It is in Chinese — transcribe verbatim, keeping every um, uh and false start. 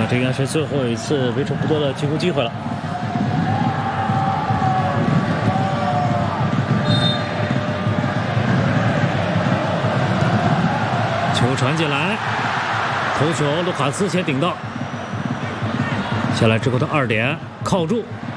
这应该是最后一次为数不多的进攻机会了。球传进来，头球卢卡斯先顶到，下来之后的二点靠住。